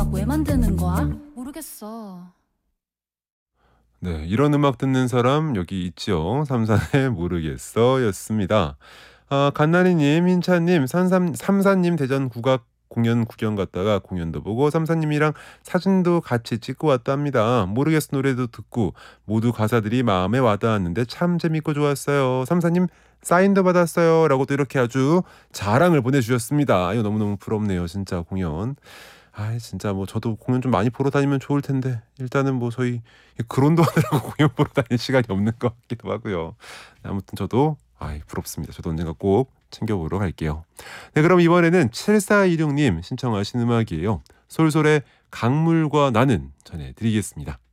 음악 왜 만드는 거야? 모르겠어. 네, 이런 음악 듣는 사람 여기 있죠. 삼산의 모르겠어 였습니다. 갓나리님, hin차님, 삼사님 대전 국악 공연 구경 갔다가 공연도 보고 삼사님이랑 사진도 같이 찍고 왔답니다. 모르겠어 노래도 듣고 모두 가사들이 마음에 와닿았는데 참 재밌고 좋았어요. 삼사님 사인도 받았어요. 라고 또 이렇게 아주 자랑을 보내주셨습니다. 이거 너무너무 부럽네요. 진짜 공연. 진짜 뭐 저도 공연 좀 많이 보러 다니면 좋을 텐데 일단은 뭐 저희 그론도 하느라고 공연 보러 다닐 시간이 없는 것 같기도 하고요. 아무튼 저도 부럽습니다. 저도 언젠가 꼭 챙겨보러 갈게요. 네, 그럼 이번에는 7426님 신청하신 음악이에요. 솔솔의 강물과 나는 전해드리겠습니다.